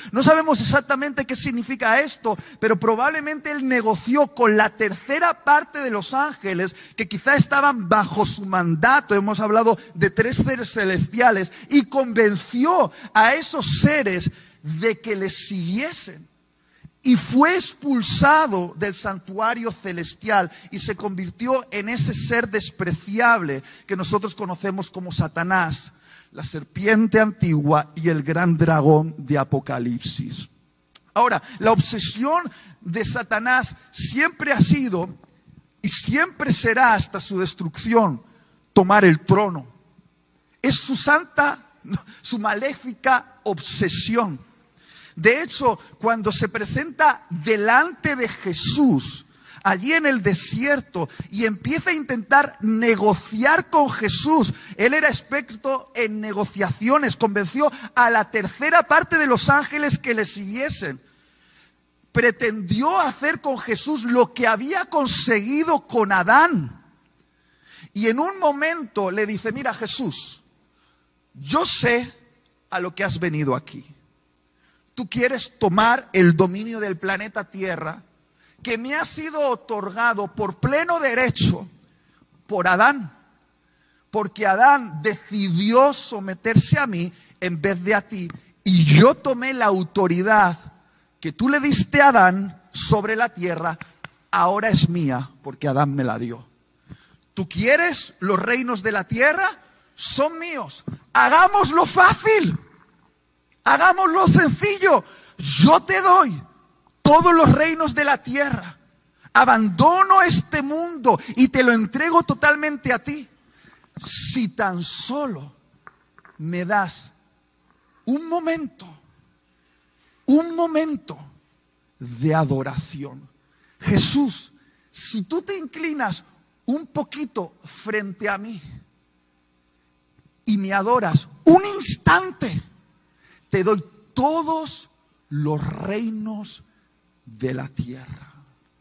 No sabemos exactamente qué significa esto, pero probablemente él negoció con la tercera parte de los ángeles que quizá estaban bajo su mandato. Hemos hablado de 3 seres celestiales y convenció a esos seres de que le siguiesen. Y fue expulsado del santuario celestial y se convirtió en ese ser despreciable que nosotros conocemos como Satanás, la serpiente antigua y el gran dragón de Apocalipsis. Ahora, la obsesión de Satanás siempre ha sido y siempre será hasta su destrucción tomar el trono. Es su maléfica obsesión. De hecho, cuando se presenta delante de Jesús, allí en el desierto, y empieza a intentar negociar con Jesús, él era experto en negociaciones, convenció a la tercera parte de los ángeles que le siguiesen. Pretendió hacer con Jesús lo que había conseguido con Adán. Y en un momento le dice: mira, Jesús, yo sé a lo que has venido aquí. Tú quieres tomar el dominio del planeta Tierra, que me ha sido otorgado por pleno derecho por Adán. Porque Adán decidió someterse a mí en vez de a ti. Y yo tomé la autoridad que tú le diste a Adán sobre la tierra, ahora es mía, porque Adán me la dio. ¿Tú quieres los reinos de la tierra? Son míos. Hagámoslo fácil. Hagámoslo sencillo. Yo te doy todos los reinos de la tierra. Abandono este mundo y te lo entrego totalmente a ti. Si tan solo me das un momento de adoración. Jesús, si tú te inclinas un poquito frente a mí y me adoras un instante, te doy todos los reinos de la tierra.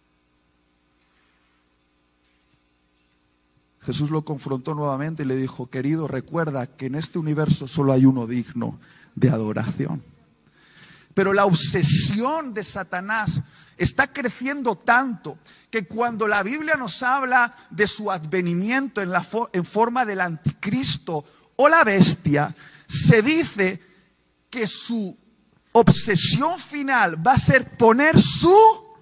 Jesús lo confrontó nuevamente y le dijo: querido, recuerda que en este universo solo hay uno digno de adoración. Pero la obsesión de Satanás está creciendo tanto que cuando la Biblia nos habla de su advenimiento en forma del anticristo o la bestia, se dice que su obsesión final va a ser poner su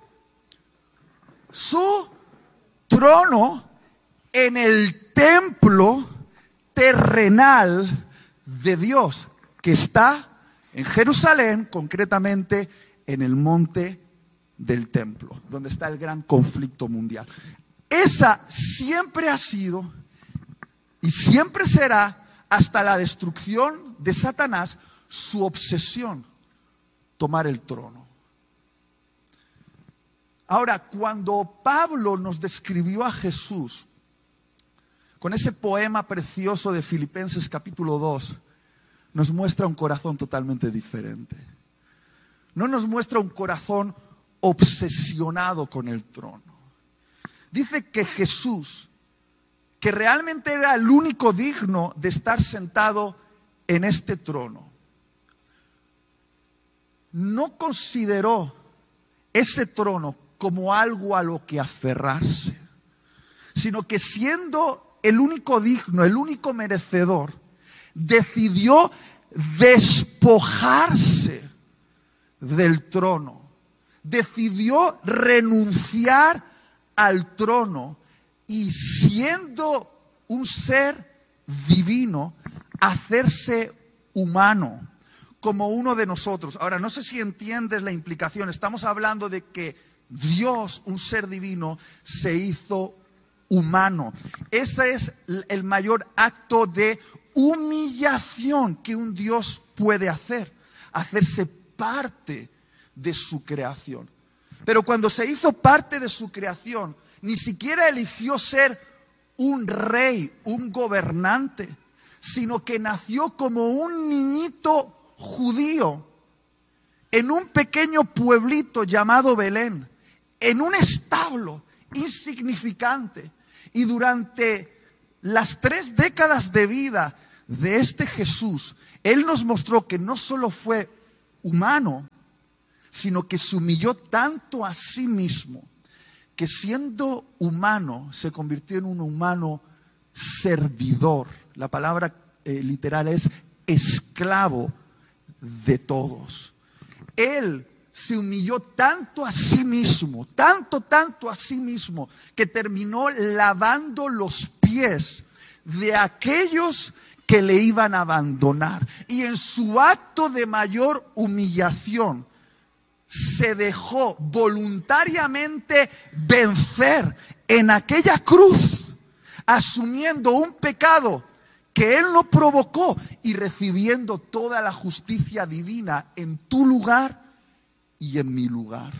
trono en el templo terrenal de Dios, que está en Jerusalén, concretamente en el monte del templo, donde está el gran conflicto mundial. Esa siempre ha sido y siempre será, hasta la destrucción de Satanás, su obsesión: tomar el trono. Ahora, cuando Pablo nos describió a Jesús con ese poema precioso de Filipenses capítulo 2, nos muestra un corazón totalmente diferente. No nos muestra un corazón obsesionado con el trono. Dice que Jesús, que realmente era el único digno de estar sentado en este trono, no consideró ese trono como algo a lo que aferrarse, sino que siendo el único digno, el único merecedor, decidió despojarse del trono, decidió renunciar al trono y, siendo un ser divino, hacerse humano como uno de nosotros. Ahora, no sé si entiendes la implicación. Estamos hablando de que Dios, un ser divino, se hizo humano. Ese es el mayor acto de humillación que un Dios puede hacer: hacerse parte de su creación. Pero cuando se hizo parte de su creación, ni siquiera eligió ser un rey, un gobernante, sino que nació como un niñito judío en un pequeño pueblito llamado Belén, en un establo insignificante. Y durante las 3 décadas de vida de este Jesús, Él nos mostró que no solo fue humano, sino que se humilló tanto a sí mismo, que siendo humano se convirtió en un humano servidor. La palabra literal es esclavo de todos. Él se humilló tanto a sí mismo, tanto a sí mismo, que terminó lavando los pies de aquellos que le iban a abandonar. Y en su acto de mayor humillación, se dejó voluntariamente vencer en aquella cruz, asumiendo un pecado que Él no provocó y recibiendo toda la justicia divina en tu lugar y en mi lugar.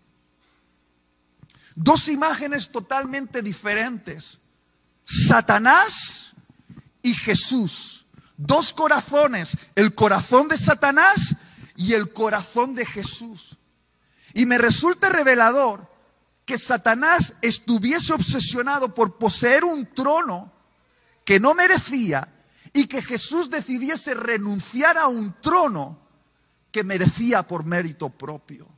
Dos imágenes totalmente diferentes: Satanás y Jesús. Dos corazones: el corazón de Satanás y el corazón de Jesús. Y me resulta revelador que Satanás estuviese obsesionado por poseer un trono que no merecía, y que Jesús decidiese renunciar a un trono que merecía por mérito propio.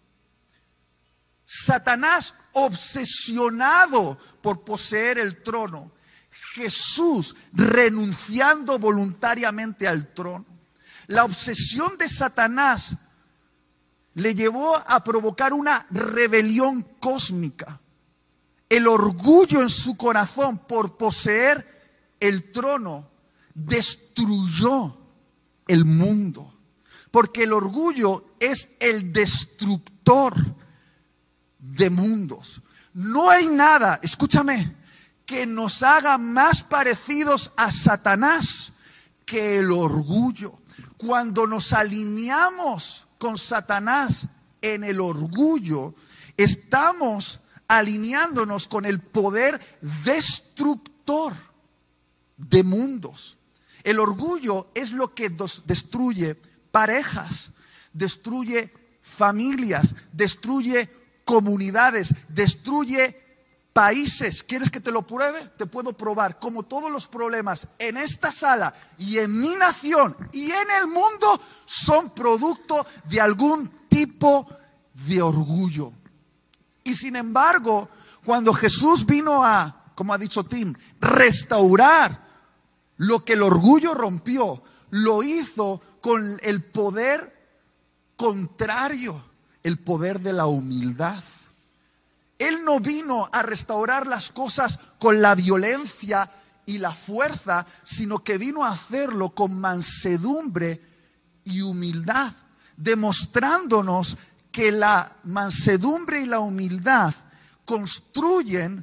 Satanás obsesionado por poseer el trono, Jesús renunciando voluntariamente al trono. La obsesión de Satanás le llevó a provocar una rebelión cósmica. El orgullo en su corazón por poseer el trono destruyó el mundo. Porque el orgullo es el destructor de mundos. No hay nada, escúchame, que nos haga más parecidos a Satanás que el orgullo. Cuando nos alineamos con Satanás en el orgullo, estamos alineándonos con el poder destructor de mundos. El orgullo es lo que destruye parejas, destruye familias, destruye comunidades, destruye países. ¿Quieres que te lo pruebe? Te puedo probar cómo todos los problemas en esta sala y en mi nación y en el mundo son producto de algún tipo de orgullo. Y sin embargo, cuando Jesús vino a, como ha dicho Tim, restaurar lo que el orgullo rompió, lo hizo con el poder contrario, el poder de la humildad. Él no vino a restaurar las cosas con la violencia y la fuerza, sino que vino a hacerlo con mansedumbre y humildad, demostrándonos que la mansedumbre y la humildad construyen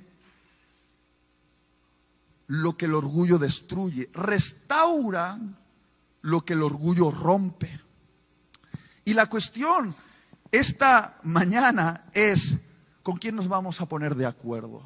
lo que el orgullo destruye, restauran lo que el orgullo rompe. Y la cuestión esta mañana es: ¿con quién nos vamos a poner de acuerdo?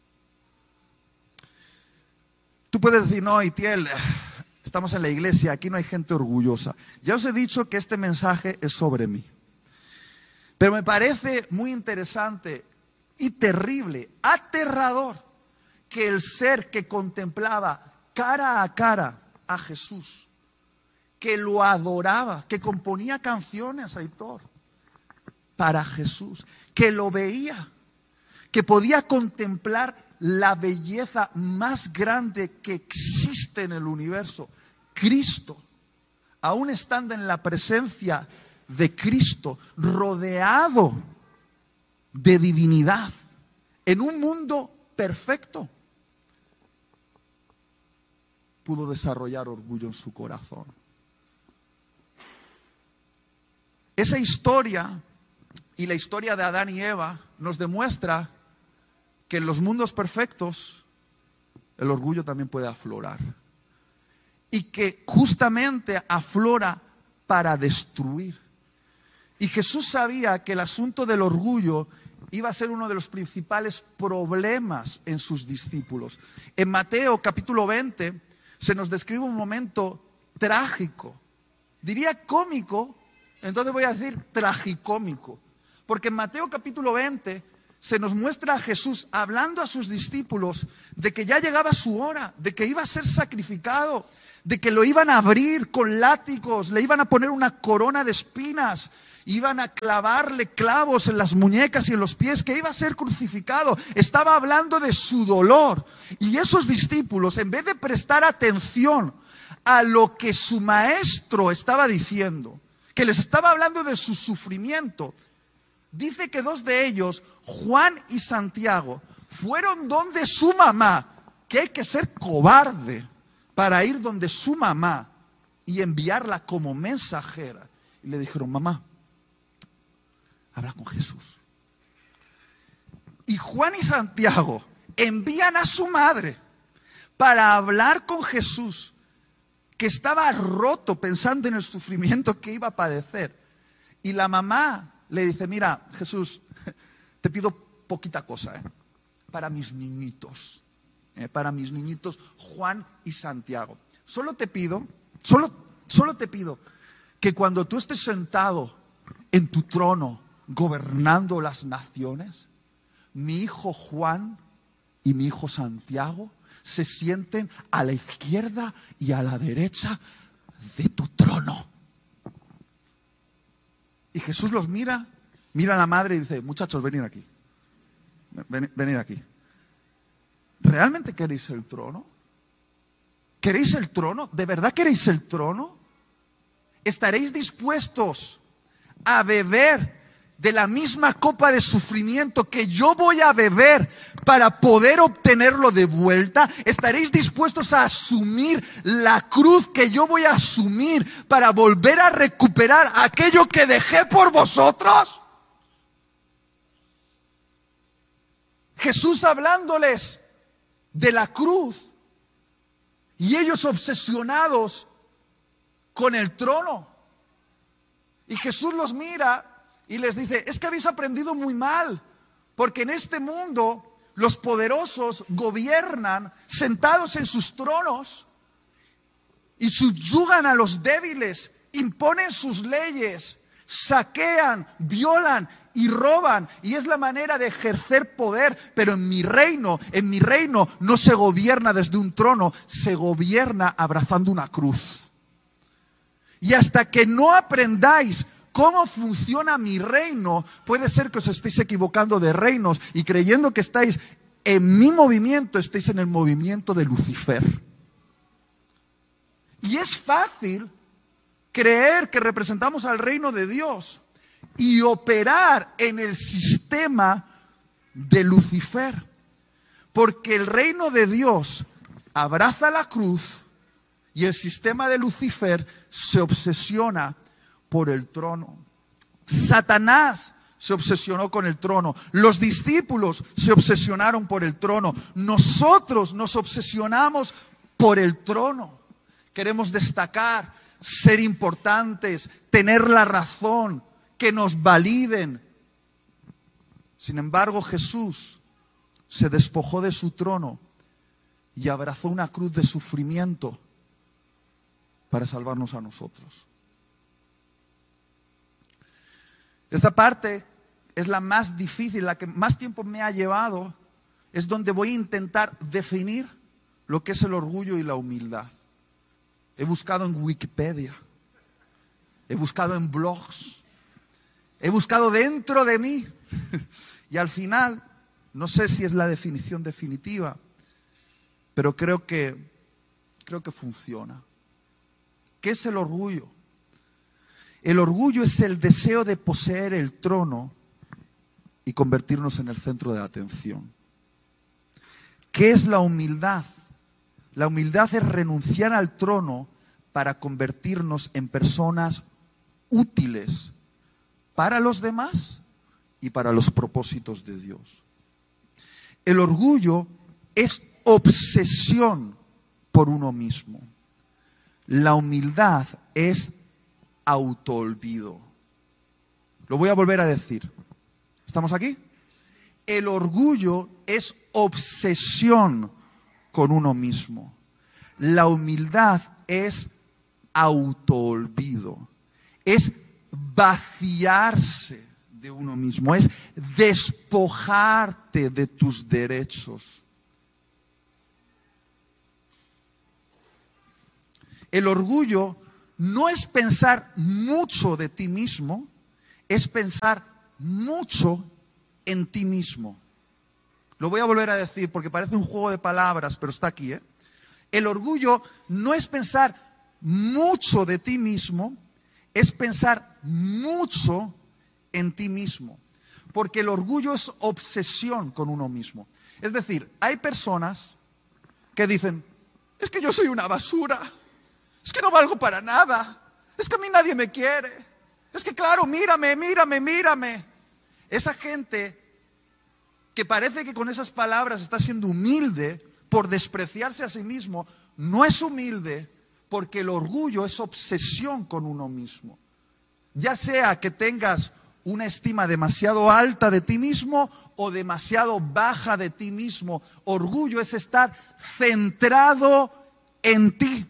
Tú puedes decir: no, Itiel, estamos en la iglesia, aquí no hay gente orgullosa. Ya os he dicho que este mensaje es sobre mí. Pero me parece muy interesante y terrible, aterrador, que el ser que contemplaba cara a cara a Jesús, que lo adoraba, que componía canciones, Aitor, para Jesús, que lo veía, que podía contemplar la belleza más grande que existe en el universo, Cristo, aún estando en la presencia de Cristo, rodeado de divinidad, en un mundo perfecto, pudo desarrollar orgullo en su corazón. Esa historia y la historia de Adán y Eva nos demuestra que en los mundos perfectos el orgullo también puede aflorar. Y que justamente aflora para destruir. Y Jesús sabía que el asunto del orgullo iba a ser uno de los principales problemas en sus discípulos. En Mateo capítulo 20 se nos describe un momento trágico. Diría cómico, entonces voy a decir tragicómico. Porque en Mateo capítulo 20 se nos muestra a Jesús hablando a sus discípulos de que ya llegaba su hora, de que iba a ser sacrificado, de que lo iban a abrir con látigos, le iban a poner una corona de espinas, iban a clavarle clavos en las muñecas y en los pies, que iba a ser crucificado. Estaba hablando de su dolor. Y esos discípulos, en vez de prestar atención a lo que su maestro estaba diciendo, que les estaba hablando de su sufrimiento, dice que dos de ellos, Juan y Santiago, fueron donde su mamá, que hay que ser cobarde para ir donde su mamá y enviarla como mensajera. Y le dijeron: mamá, habla con Jesús. Y Juan y Santiago envían a su madre para hablar con Jesús, que estaba roto pensando en el sufrimiento que iba a padecer. Y la mamá le dice: mira, Jesús, te pido poquita cosa, para mis niñitos, Juan y Santiago. Solo te pido que cuando tú estés sentado en tu trono gobernando las naciones, mi hijo Juan y mi hijo Santiago se sienten a la izquierda y a la derecha de tu trono. Y Jesús los mira a la madre y dice: muchachos, venid aquí. Venid aquí. ¿Realmente queréis el trono? ¿Queréis el trono? ¿De verdad queréis el trono? ¿Estaréis dispuestos a beber de la misma copa de sufrimiento que yo voy a beber para poder obtenerlo de vuelta? ¿Estaréis dispuestos a asumir la cruz que yo voy a asumir para volver a recuperar aquello que dejé por vosotros? Jesús hablándoles de la cruz y ellos obsesionados con el trono. Y Jesús los mira y les dice: es que habéis aprendido muy mal, porque en este mundo los poderosos gobiernan sentados en sus tronos y subyugan a los débiles, imponen sus leyes, saquean, violan y roban, y es la manera de ejercer poder. Pero en mi reino no se gobierna desde un trono, se gobierna abrazando una cruz. Y hasta que no aprendáis cómo funciona mi reino, puede ser que os estéis equivocando de reinos y creyendo que estáis en mi movimiento, estáis en el movimiento de Lucifer. Y es fácil creer que representamos al reino de Dios y operar en el sistema de Lucifer, porque el reino de Dios abraza la cruz y el sistema de Lucifer se obsesiona por el trono. Satanás se obsesionó con el trono. Los discípulos se obsesionaron por el trono. Nosotros nos obsesionamos por el trono. Queremos destacar, ser importantes, tener la razón, que nos validen. Sin embargo, Jesús se despojó de su trono y abrazó una cruz de sufrimiento para salvarnos a nosotros. Esta parte es la más difícil, la que más tiempo me ha llevado. Es donde voy a intentar definir lo que es el orgullo y la humildad. He buscado en Wikipedia, he buscado en blogs, he buscado dentro de mí y al final, no sé si es la definición definitiva, pero creo que funciona. ¿Qué es el orgullo? El orgullo es el deseo de poseer el trono y convertirnos en el centro de la atención. ¿Qué es la humildad? La humildad es renunciar al trono para convertirnos en personas útiles para los demás y para los propósitos de Dios. El orgullo es obsesión por uno mismo. La humildad es autoolvido. Lo voy a volver a decir. ¿Estamos aquí? El orgullo es obsesión con uno mismo. La humildad es autoolvido. Es vaciarse de uno mismo, es despojarte de tus derechos. El orgullo no es pensar mucho de ti mismo, es pensar mucho en ti mismo. Lo voy a volver a decir porque parece un juego de palabras, pero está aquí, ¿eh? El orgullo no es pensar mucho de ti mismo, es pensar mucho en ti mismo. Porque el orgullo es obsesión con uno mismo. Es decir, hay personas que dicen, es que yo soy una basura, es que no valgo para nada, es que a mí nadie me quiere, es que claro, mírame. Esa gente que parece que con esas palabras está siendo humilde por despreciarse a sí mismo, no es humilde porque el orgullo es obsesión con uno mismo. Ya sea que tengas una estima demasiado alta de ti mismo o demasiado baja de ti mismo. Orgullo es estar centrado en ti.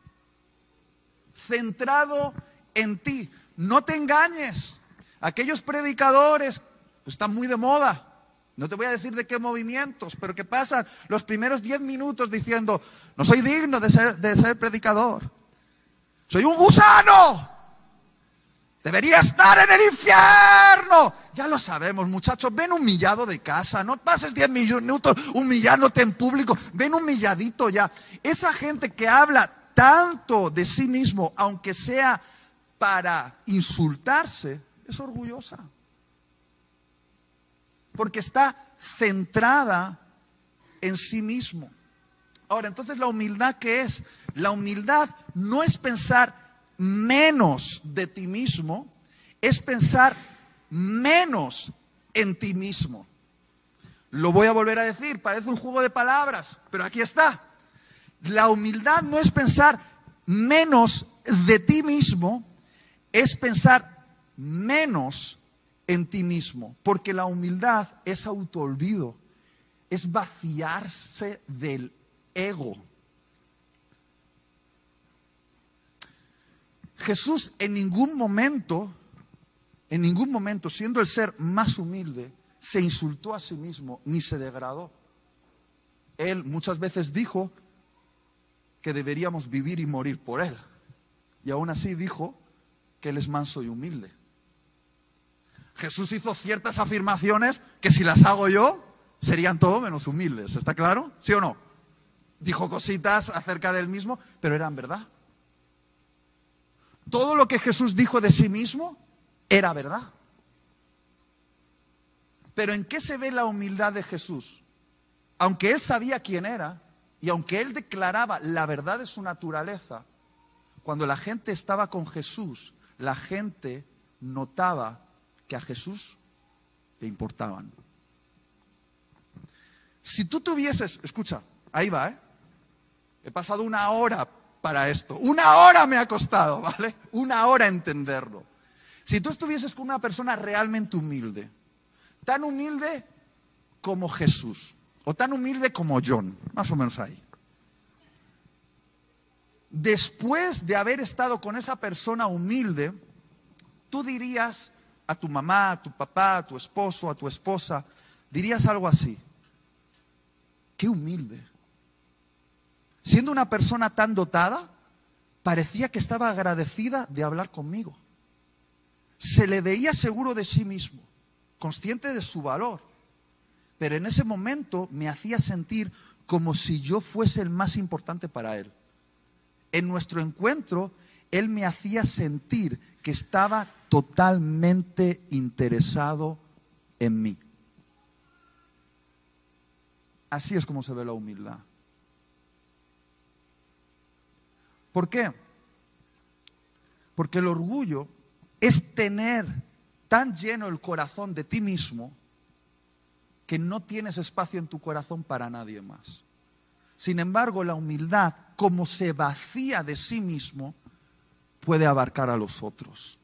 Centrado en ti. No te engañes. Aquellos predicadores están muy de moda. No te voy a decir de qué movimientos, pero que pasan los primeros 10 minutos diciendo, no soy digno de ser predicador. Soy un gusano. Debería estar en el infierno. Ya lo sabemos, muchachos. Ven humillado de casa. No pases 10 minutos humillándote en público. Ven humilladito ya. Esa gente que habla tanto de sí mismo, aunque sea para insultarse, es orgullosa. Porque está centrada en sí mismo. Ahora, entonces, ¿la humildad qué es? La humildad no es pensar menos de ti mismo, es pensar menos en ti mismo. Lo voy a volver a decir, parece un juego de palabras, pero aquí está. La humildad no es pensar menos de ti mismo, es pensar menos en ti mismo, porque la humildad es autoolvido, es vaciarse del ego. Jesús en ningún momento, siendo el ser más humilde, se insultó a sí mismo ni se degradó. Él muchas veces dijo que deberíamos vivir y morir por Él. Y aún así dijo que Él es manso y humilde. Jesús hizo ciertas afirmaciones que si las hago yo, serían todo menos humildes. ¿Está claro? ¿Sí o no? Dijo cositas acerca de Él mismo, pero eran verdad. Todo lo que Jesús dijo de sí mismo era verdad. Pero ¿en qué se ve la humildad de Jesús? Aunque Él sabía quién era y aunque Él declaraba la verdad de su naturaleza, cuando la gente estaba con Jesús, la gente notaba que a Jesús le importaban. Si tú tuvieses, escucha, ahí va, he pasado 1 hora para esto. 1 hora me ha costado, ¿vale? 1 hora entenderlo. Si tú estuvieses con una persona realmente humilde, tan humilde como Jesús, o tan humilde como John, más o menos ahí. Después de haber estado con esa persona humilde, tú dirías a tu mamá, a tu papá, a tu esposo, a tu esposa, dirías algo así: qué humilde. Siendo una persona tan dotada, parecía que estaba agradecida de hablar conmigo. Se le veía seguro de sí mismo, consciente de su valor. Pero en ese momento me hacía sentir como si yo fuese el más importante para él. En nuestro encuentro, él me hacía sentir que estaba totalmente interesado en mí. Así es como se ve la humildad. ¿Por qué? Porque el orgullo es tener tan lleno el corazón de ti mismo que no tienes espacio en tu corazón para nadie más. Sin embargo, la humildad, como se vacía de sí mismo, puede abarcar a los otros.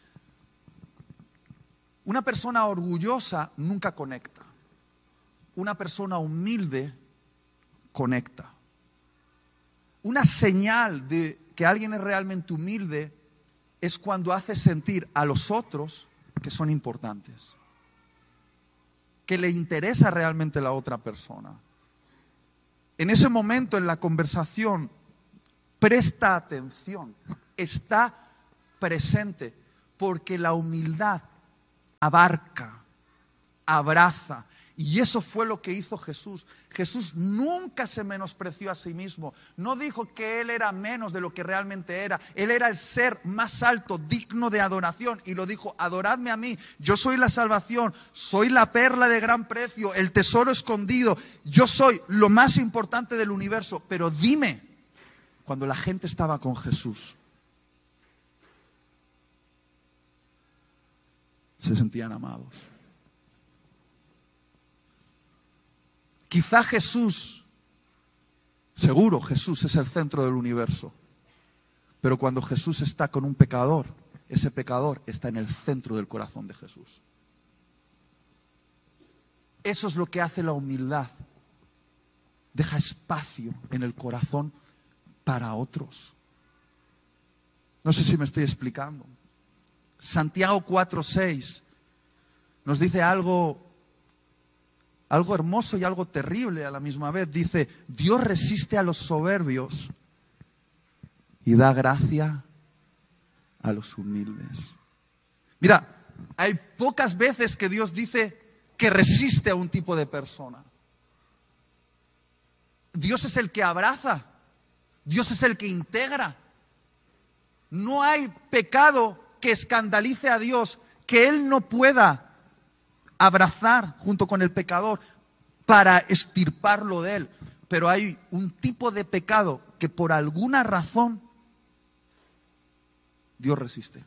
Una persona orgullosa nunca conecta. Una persona humilde conecta. Una señal de que alguien es realmente humilde es cuando hace sentir a los otros que son importantes, que le interesa realmente la otra persona. En ese momento en la conversación, presta atención, está presente, porque la humildad abarca, abraza. Y eso fue lo que hizo Jesús. Jesús nunca se menospreció a sí mismo. No dijo que Él era menos de lo que realmente era. Él era el ser más alto, digno de adoración. Y lo dijo: adoradme a mí. Yo soy la salvación. Soy la perla de gran precio. El tesoro escondido. Yo soy lo más importante del universo. Pero dime, cuando la gente estaba con Jesús, se sentían amados. Quizá Jesús, seguro Jesús es el centro del universo, pero cuando Jesús está con un pecador, ese pecador está en el centro del corazón de Jesús. Eso es lo que hace la humildad. Deja espacio en el corazón para otros. No sé si me estoy explicando. Santiago 4:6 nos dice algo hermoso y algo terrible a la misma vez. Dice: Dios resiste a los soberbios y da gracia a los humildes. Mira, hay pocas veces que Dios dice que resiste a un tipo de persona. Dios es el que abraza, Dios es el que integra. No hay pecado que escandalice a Dios que Él no pueda abrazar junto con el pecador para extirparlo de él. Pero hay un tipo de pecado que por alguna razón Dios resiste.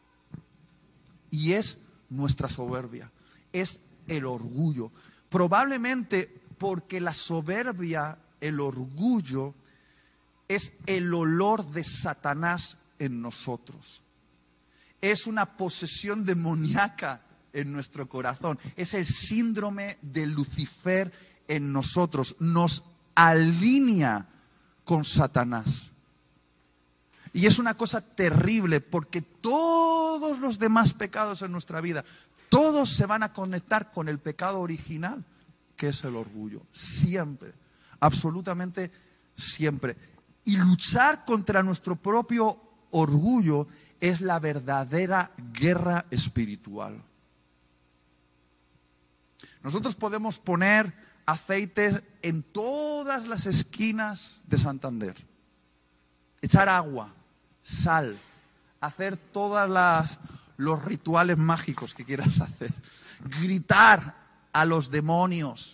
Y es nuestra soberbia, es el orgullo. Probablemente porque la soberbia, el orgullo, es el olor de Satanás en nosotros. Es una posesión demoníaca en nuestro corazón. Es el síndrome de Lucifer en nosotros. Nos alinea con Satanás. Y es una cosa terrible porque todos los demás pecados en nuestra vida, todos se van a conectar con el pecado original, que es el orgullo. Siempre, absolutamente siempre. Y luchar contra nuestro propio orgullo es la verdadera guerra espiritual. Nosotros podemos poner aceite en todas las esquinas de Santander, echar agua, sal, hacer todos los rituales mágicos que quieras hacer, gritar a los demonios,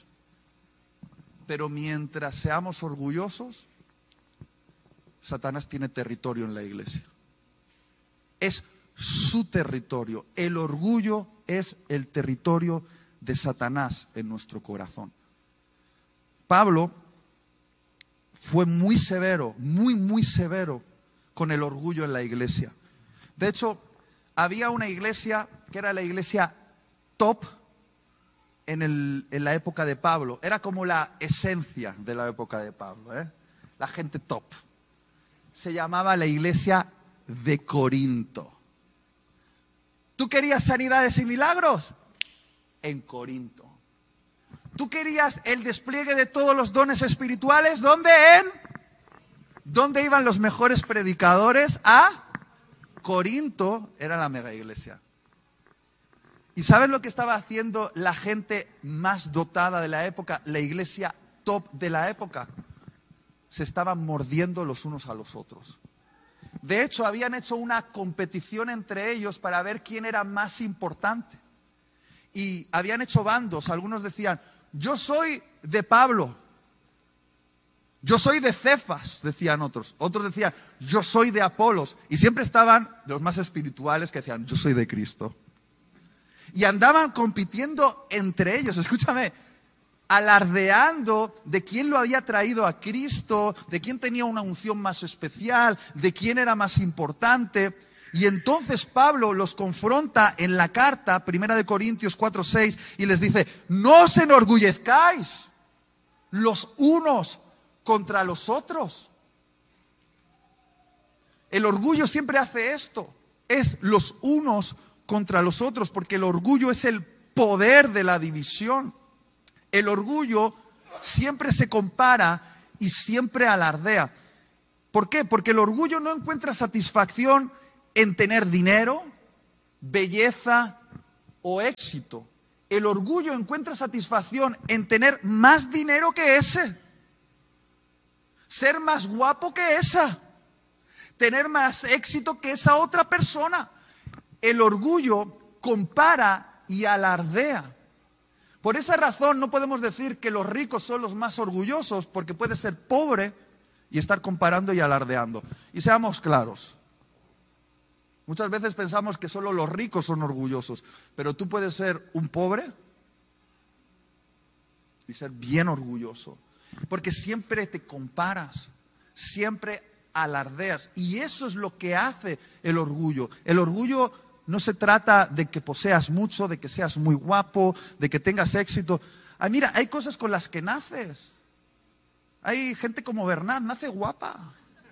pero mientras seamos orgullosos, Satanás tiene territorio en la iglesia. Es su territorio. El orgullo es el territorio de Satanás en nuestro corazón. Pablo fue muy severo, muy severo con el orgullo en la iglesia. De hecho, había una iglesia que era la iglesia top en la época de Pablo. Era como la esencia de la época de Pablo, ¿eh? La gente top. Se llamaba la iglesia de Corinto. ¿Tú querías sanidades y milagros? En Corinto. ¿Tú querías el despliegue de todos los dones espirituales? ¿Dónde? ¿Dónde iban los mejores predicadores? A Corinto. Era la mega iglesia. ¿Y sabes lo que estaba haciendo la gente más dotada de la época? La iglesia top de la época. Se estaban mordiendo los unos a los otros. De hecho, habían hecho una competición entre ellos para ver quién era más importante. Y habían hecho bandos. Algunos decían: yo soy de Pablo. Yo soy de Cefas, decían otros. Otros decían: yo soy de Apolos. Y siempre estaban los más espirituales que decían: yo soy de Cristo. Y andaban compitiendo entre ellos. Escúchame, alardeando de quién lo había traído a Cristo, de quién tenía una unción más especial, de quién era más importante. Y entonces Pablo los confronta en la carta, 1 Corintios 4:6, y les dice: no os enorgullezcáis los unos contra los otros. El orgullo siempre hace esto, es los unos contra los otros, porque el orgullo es el poder de la división. El orgullo siempre se compara y siempre alardea. ¿Por qué? Porque el orgullo no encuentra satisfacción en tener dinero, belleza o éxito. El orgullo encuentra satisfacción en tener más dinero que ese, ser más guapo que esa, tener más éxito que esa otra persona. El orgullo compara y alardea. Por esa razón no podemos decir que los ricos son los más orgullosos, porque puede ser pobre y estar comparando y alardeando. Y seamos claros, muchas veces pensamos que solo los ricos son orgullosos, pero tú puedes ser un pobre y ser bien orgulloso, porque siempre te comparas, siempre alardeas, y eso es lo que hace el orgullo. El orgullo no se trata de que poseas mucho, de que seas muy guapo, de que tengas éxito. Mira, hay cosas con las que naces. Hay gente como Bernat, nace guapa,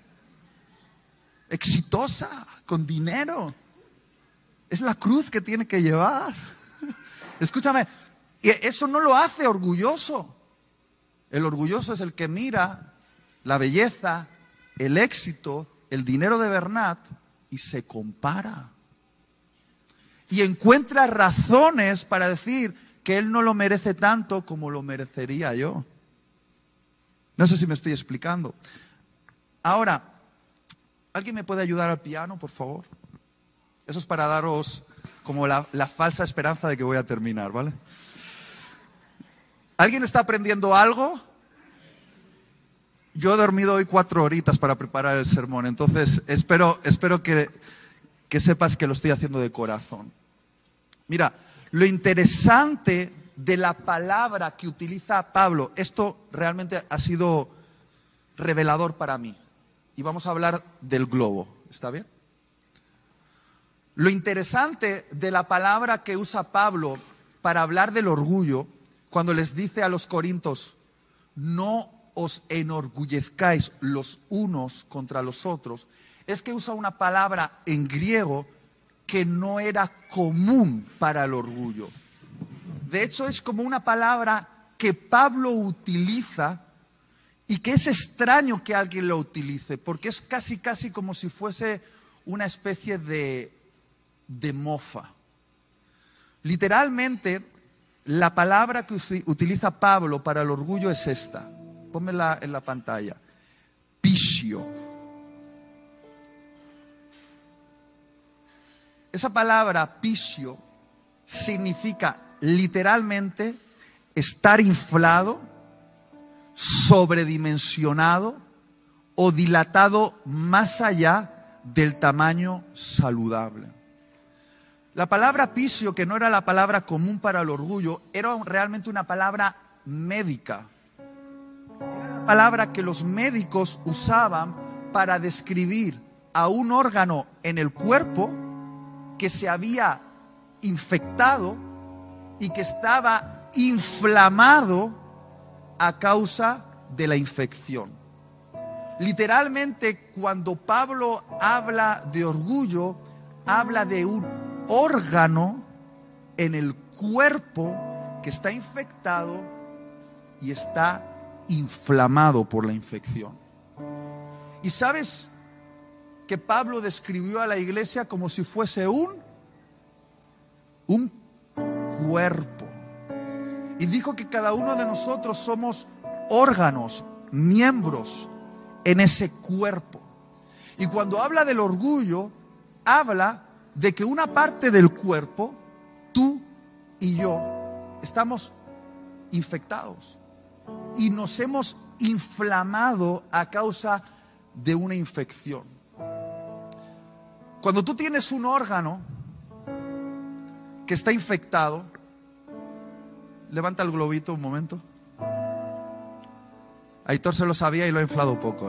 exitosa, con dinero. Es la cruz que tiene que llevar. Escúchame, eso no lo hace orgulloso. El orgulloso es el que mira la belleza, el éxito, el dinero de Bernat y se compara. Y encuentra razones para decir que él no lo merece tanto como lo merecería yo. No sé si me estoy explicando. Ahora, ¿alguien me puede ayudar al piano, por favor? Eso es para daros como la falsa esperanza de que voy a terminar, ¿vale? ¿Alguien está aprendiendo algo? Yo he dormido hoy 4 horitas para preparar el sermón, entonces espero que sepas que lo estoy haciendo de corazón. Mira, lo interesante de la palabra que utiliza Pablo, esto realmente ha sido revelador para mí. Y vamos a hablar del globo, ¿está bien? Lo interesante de la palabra que usa Pablo para hablar del orgullo, cuando les dice a los corintios, no os enorgullezcáis los unos contra los otros, es que usa una palabra en griego que no era común para el orgullo. De hecho, es como una palabra que Pablo utiliza y que es extraño que alguien lo utilice, porque es casi como si fuese una especie de mofa. Literalmente, la palabra que utiliza Pablo para el orgullo es esta. Pónmela en la pantalla. Pisio. Esa palabra pisio significa literalmente estar inflado, sobredimensionado o dilatado más allá del tamaño saludable. La palabra pisio, que no era la palabra común para el orgullo, era realmente una palabra médica. Era la palabra que los médicos usaban para describir a un órgano en el cuerpo que se había infectado y que estaba inflamado a causa de la infección. Literalmente, cuando Pablo habla de orgullo, habla de un órgano en el cuerpo que está infectado y está inflamado por la infección. ¿Y sabes que Pablo describió a la iglesia como si fuese un cuerpo? Y dijo que cada uno de nosotros somos órganos, miembros en ese cuerpo. Y cuando habla del orgullo, habla de que una parte del cuerpo, tú y yo, estamos infectados y nos hemos inflamado a causa de una infección. Cuando tú tienes un órgano que está infectado, levanta el globito un momento. Aitor se lo sabía y lo ha inflado poco,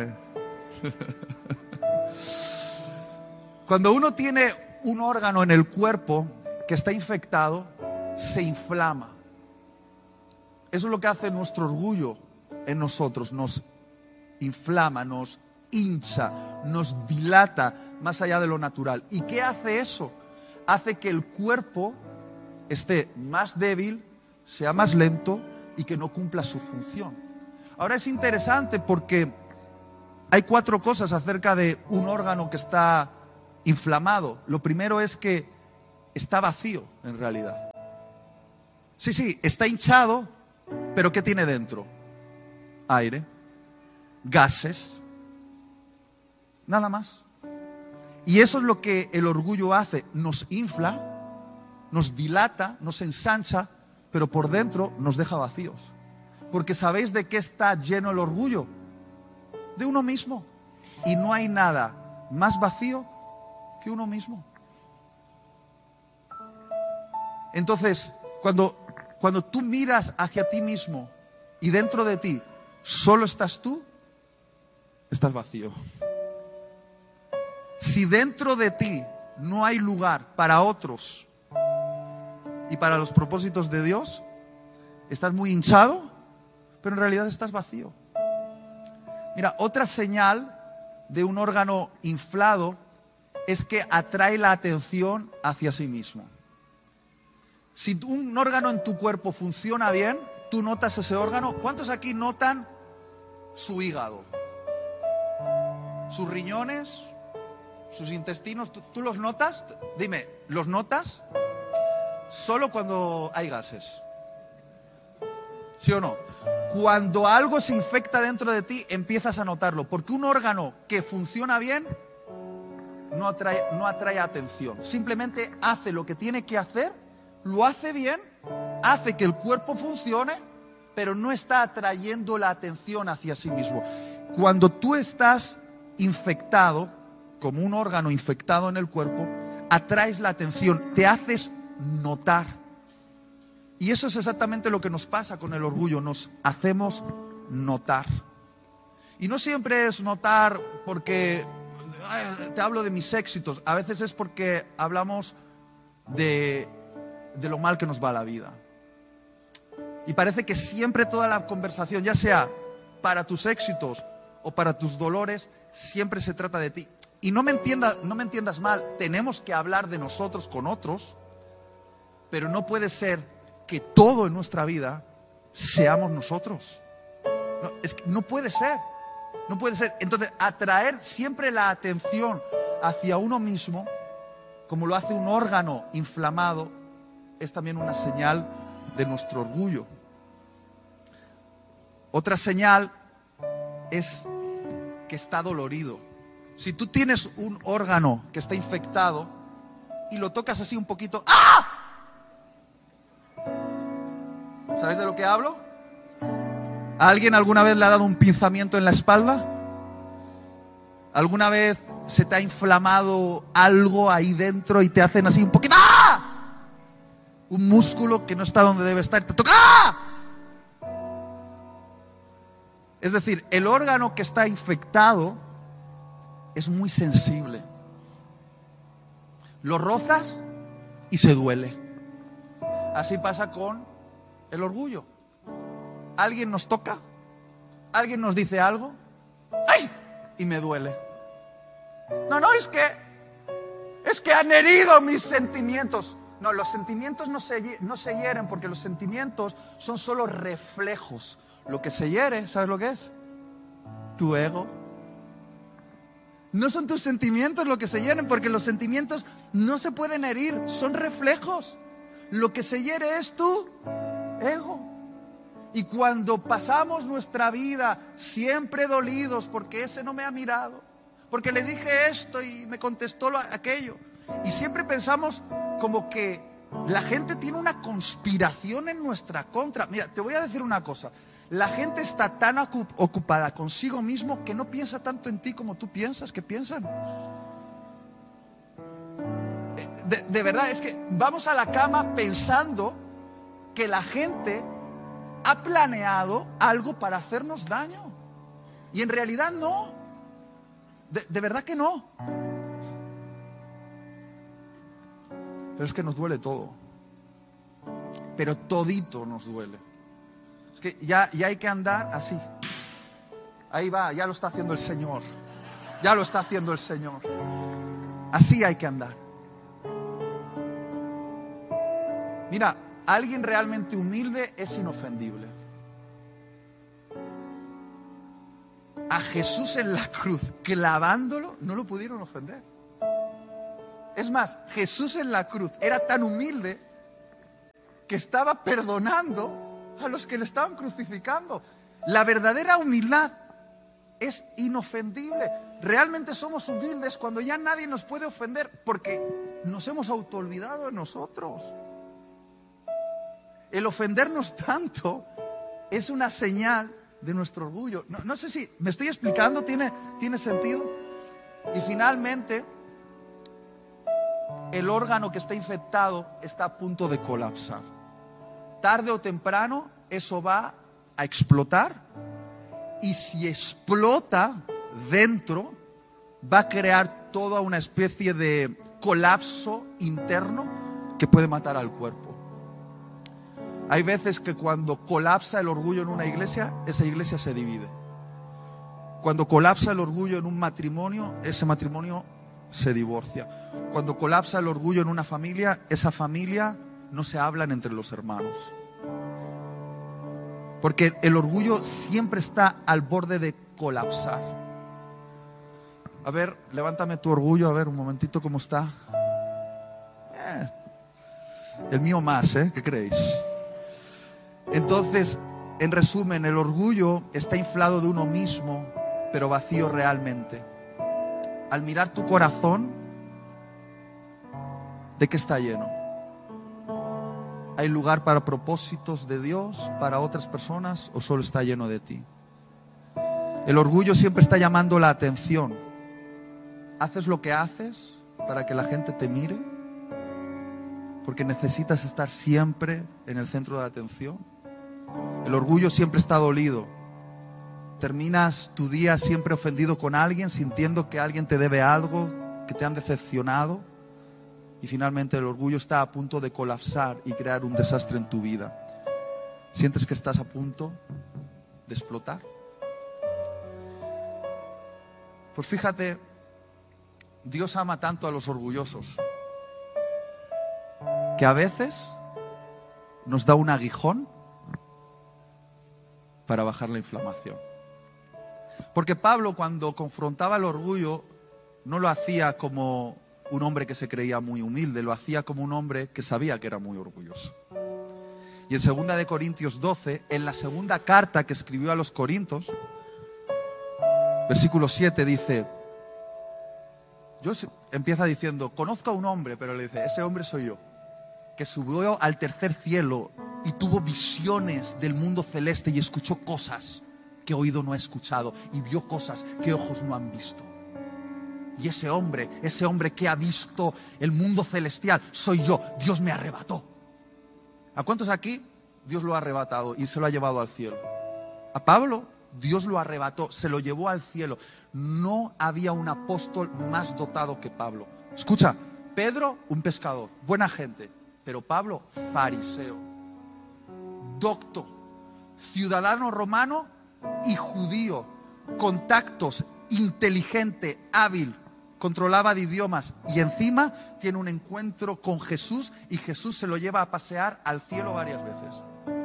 Cuando uno tiene un órgano en el cuerpo que está infectado, se inflama. Eso es lo que hace nuestro orgullo en nosotros. Nos inflama, nos hincha, nos dilata más allá de lo natural. ¿Y qué hace eso? Hace que el cuerpo esté más débil, sea más lento y que no cumpla su función. Ahora es interesante porque hay 4 cosas acerca de un órgano que está inflamado. Lo primero es que está vacío en realidad. Sí, está hinchado, pero ¿qué tiene dentro? Aire, gases, nada más. Y eso es lo que el orgullo hace, nos infla, nos dilata, nos ensancha, pero por dentro nos deja vacíos. Porque ¿sabéis de qué está lleno el orgullo? De uno mismo. Y no hay nada más vacío que uno mismo. Entonces, cuando tú miras hacia ti mismo y dentro de ti solo estás tú, estás vacío. Si dentro de ti no hay lugar para otros y para los propósitos de Dios, estás muy hinchado, pero en realidad estás vacío. Mira, otra señal de un órgano inflado es que atrae la atención hacia sí mismo. Si un órgano en tu cuerpo funciona bien, tú notas ese órgano. ¿Cuántos aquí notan su hígado? Sus riñones, sus intestinos, ¿tú los notas? Dime, ¿los notas? Solo cuando hay gases. ¿Sí o no? Cuando algo se infecta dentro de ti, empiezas a notarlo. Porque un órgano que funciona bien no atrae atención. Simplemente hace lo que tiene que hacer, lo hace bien, hace que el cuerpo funcione, pero no está atrayendo la atención hacia sí mismo. Cuando tú estás infectado, como un órgano infectado en el cuerpo, atraes la atención, te haces notar. Y eso es exactamente lo que nos pasa con el orgullo, nos hacemos notar. Y no siempre es notar porque te hablo de mis éxitos, a veces es porque hablamos de lo mal que nos va la vida. Y parece que siempre toda la conversación, ya sea para tus éxitos o para tus dolores, siempre se trata de ti. Y no me entiendas mal, tenemos que hablar de nosotros con otros, pero no puede ser que todo en nuestra vida seamos nosotros. No puede ser. No puede ser. Entonces, atraer siempre la atención hacia uno mismo, como lo hace un órgano inflamado, es también una señal de nuestro orgullo. Otra señal es que está dolorido. Si tú tienes un órgano que está infectado y lo tocas así un poquito, ¡ah! ¿Sabes de lo que hablo? ¿A alguien alguna vez le ha dado un pinzamiento en la espalda? ¿Alguna vez se te ha inflamado algo ahí dentro y te hacen así un poquito, ¡ah! Un músculo que no está donde debe estar, te toca, ¡ah! Es decir, el órgano que está infectado es muy sensible. Lo rozas y se duele. Así pasa con el orgullo. Alguien nos toca, alguien nos dice algo, ¡ay! Y me duele. No, es que han herido mis sentimientos. No, los sentimientos no se hieren, porque los sentimientos son solo reflejos. Lo que se hiere, ¿sabes lo que es? Tu ego. No son tus sentimientos lo que se hieren, porque los sentimientos no se pueden herir, son reflejos. Lo que se hiere es tu ego. Y cuando pasamos nuestra vida siempre dolidos porque ese no me ha mirado, porque le dije esto y me contestó aquello, y siempre pensamos como que la gente tiene una conspiración en nuestra contra. Mira, te voy a decir una cosa. La gente está tan ocupada consigo mismo que no piensa tanto en ti como tú piensas que piensan. De verdad, es que vamos a la cama pensando que la gente ha planeado algo para hacernos daño. Y en realidad no. De verdad que no. Pero es que nos duele todo. Pero todito nos duele. Es que ya hay que andar así. Ahí va, ya lo está haciendo el Señor. Ya lo está haciendo el Señor. Así hay que andar. Mira, alguien realmente humilde es inofendible. A Jesús en la cruz, clavándolo, no lo pudieron ofender. Es más, Jesús en la cruz era tan humilde que estaba perdonando a los que le estaban crucificando. La verdadera humildad es inofendible. Realmente somos humildes cuando ya nadie nos puede ofender porque nos hemos autoolvidado de nosotros. El ofendernos tanto es una señal de nuestro orgullo. No sé si me estoy explicando, ¿tiene sentido? Y finalmente, el órgano que está infectado está a punto de colapsar. Tarde o temprano eso va a explotar, y si explota dentro va a crear toda una especie de colapso interno que puede matar al cuerpo. Hay veces que cuando colapsa el orgullo en una iglesia, esa iglesia se divide. Cuando colapsa el orgullo en un matrimonio, ese matrimonio se divorcia. Cuando colapsa el orgullo en una familia, esa familia no se hablan entre los hermanos. Porque el orgullo siempre está al borde de colapsar. A ver, levántame tu orgullo, a ver un momentito cómo está. El mío más, ¿qué creéis? Entonces, en resumen, el orgullo está inflado de uno mismo, pero vacío realmente. Al mirar tu corazón, ¿de qué está lleno? ¿Hay lugar para propósitos de Dios, para otras personas, o solo está lleno de ti? El orgullo siempre está llamando la atención. ¿Haces lo que haces para que la gente te mire? Porque necesitas estar siempre en el centro de atención. El orgullo siempre está dolido. Terminas tu día siempre ofendido con alguien, sintiendo que alguien te debe algo, que te han decepcionado. Y finalmente el orgullo está a punto de colapsar y crear un desastre en tu vida. ¿Sientes que estás a punto de explotar? Pues fíjate, Dios ama tanto a los orgullosos que a veces nos da un aguijón para bajar la inflamación. Porque Pablo, cuando confrontaba el orgullo, no lo hacía como un hombre que se creía muy humilde, lo hacía como un hombre que sabía que era muy orgulloso. Y en 2 de Corintios 12, en la segunda carta que escribió a los Corintios, versículo 7 dice, empieza diciendo, conozco a un hombre, pero le dice, ese hombre soy yo, que subió al tercer cielo y tuvo visiones del mundo celeste y escuchó cosas que oído no ha escuchado y vio cosas que ojos no han visto. Y ese hombre que ha visto el mundo celestial, soy yo. Dios me arrebató. ¿A cuántos aquí Dios lo ha arrebatado y se lo ha llevado al cielo? A Pablo Dios lo arrebató, se lo llevó al cielo. No había un apóstol más dotado que Pablo. Escucha, Pedro, un pescador, buena gente. Pero Pablo, fariseo, docto, ciudadano romano y judío, contactos, inteligente, hábil, controlaba de idiomas y encima tiene un encuentro con Jesús y Jesús se lo lleva a pasear al cielo varias veces.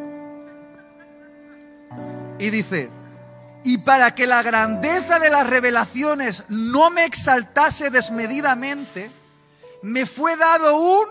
Y dice, y para que la grandeza de las revelaciones no me exaltase desmedidamente, me fue dado un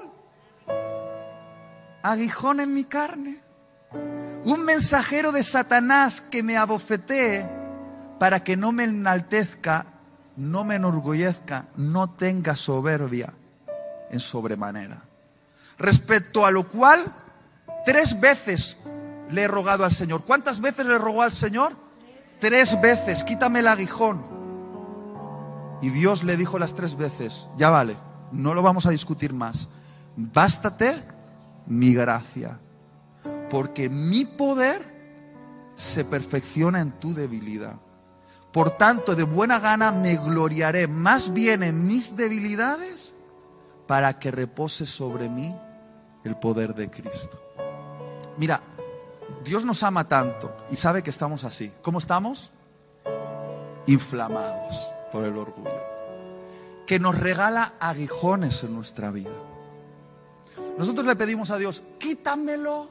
aguijón en mi carne, un mensajero de Satanás que me abofetee para que no me enaltezca, no me enorgullezca, no tenga soberbia en sobremanera. Respecto a lo cual, 3 veces le he rogado al Señor. ¿Cuántas veces le rogó al Señor? 3 veces, quítame el aguijón. Y Dios le dijo las 3 veces, ya vale, no lo vamos a discutir más. Bástate mi gracia, porque mi poder se perfecciona en tu debilidad. Por tanto, de buena gana me gloriaré más bien en mis debilidades para que repose sobre mí el poder de Cristo. Mira, Dios nos ama tanto y sabe que estamos así. ¿Cómo estamos? Inflamados por el orgullo. Que nos regala aguijones en nuestra vida. Nosotros le pedimos a Dios, quítamelo.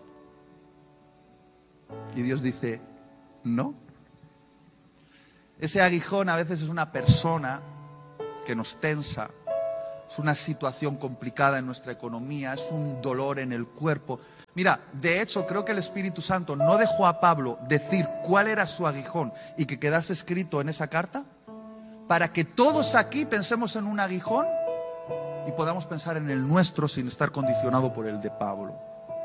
Y Dios dice, no. Ese aguijón a veces es una persona que nos tensa. es una situación complicada en nuestra economía, es un dolor en el cuerpo. Mira, de hecho creo que el Espíritu Santo no dejó a Pablo decir cuál era su aguijón y que quedase escrito en esa carta para que todos aquí pensemos en un aguijón y podamos pensar en el nuestro sin estar condicionado por el de Pablo.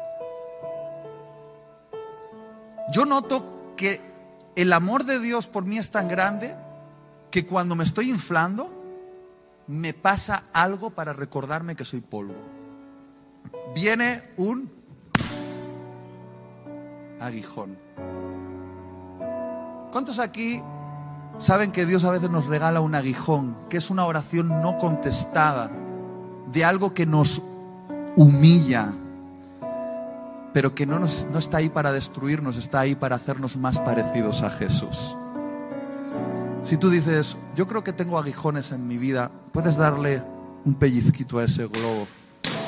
Yo noto que el amor de Dios por mí es tan grande que cuando me estoy inflando, me pasa algo para recordarme que soy polvo. Viene un aguijón. ¿Cuántos aquí saben que Dios a veces nos regala un aguijón, que es una oración no contestada, de algo que nos humilla, pero que no está ahí para destruirnos, está ahí para hacernos más parecidos a Jesús? Si tú dices, yo creo que tengo aguijones en mi vida, puedes darle un pellizquito a ese globo